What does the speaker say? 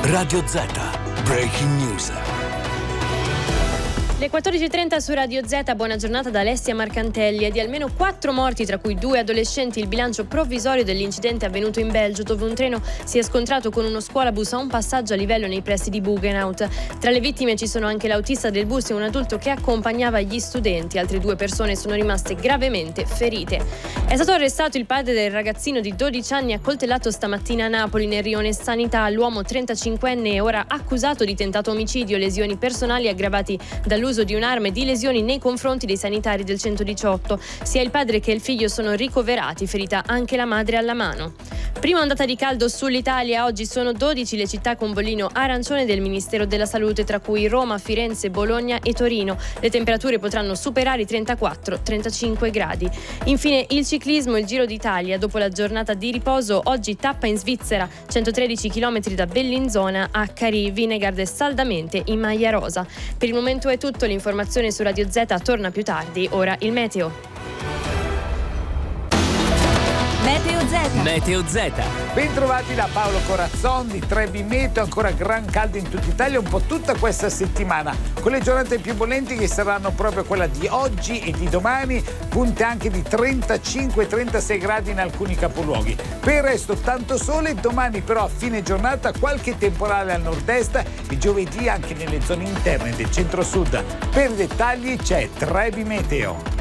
Radio Z. Breaking News. Le 14.30 su Radio Z, buona giornata da Alessia Marcantelli. È di almeno 4 morti, tra cui 2 adolescenti, il bilancio provvisorio dell'incidente avvenuto in Belgio, dove un treno si è scontrato con uno scuolabus a un passaggio a livello nei pressi di Buggenhout. Tra le vittime ci sono anche l'autista del bus e un adulto che accompagnava gli studenti. Altre 2 persone sono rimaste gravemente ferite. È stato arrestato il padre del ragazzino di 12 anni accoltellato stamattina a Napoli nel rione Sanità. L'uomo 35enne è ora accusato di tentato omicidio, lesioni personali aggravati dall'uso di un'arma e di lesioni nei confronti dei sanitari del 118. Sia il padre che il figlio sono ricoverati, ferita anche la madre alla mano. Prima ondata di caldo sull'Italia, oggi sono 12 le città con bollino arancione del Ministero della Salute, tra cui Roma, Firenze, Bologna e Torino. Le temperature potranno superare i 34-35 gradi. Infine il ciclismo, il Giro d'Italia. Dopo la giornata di riposo, oggi tappa in Svizzera, 113 km da Bellinzona a Cari, Vinegard e Saldamente in maglia rosa. Per il momento è tutto, l'informazione su Radio Z torna più tardi, ora il meteo. Meteo Z. Meteo Z. Bentrovati da Paolo Corazzon di Trebi Meteo, ancora gran caldo in tutta Italia un po' tutta questa settimana, con le giornate più bollenti che saranno proprio quella di oggi e di domani, punte anche di 35-36 gradi in alcuni capoluoghi. Per il resto tanto sole, domani però a fine giornata qualche temporale al nord-est e giovedì anche nelle zone interne del centro-sud. Per i dettagli c'è Trebi Meteo.